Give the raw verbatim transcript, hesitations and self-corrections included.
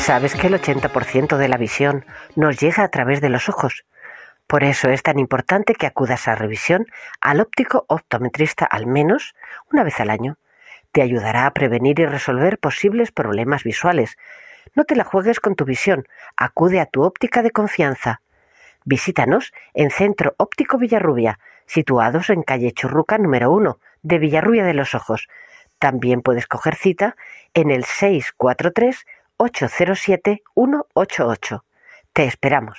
Sabes que el ochenta por ciento de la visión nos llega a través de los ojos. Por eso es tan importante que acudas a revisión al óptico optometrista al menos una vez al año. Te ayudará a prevenir y resolver posibles problemas visuales. No te la juegues con tu visión. Acude a tu óptica de confianza. Visítanos en Centro Óptico Villarrubia, situados en calle Churruca número uno de Villarrubia de los Ojos. También puedes coger cita en el seis cuatro tres, ocho cero siete, uno ocho ocho. Te esperamos.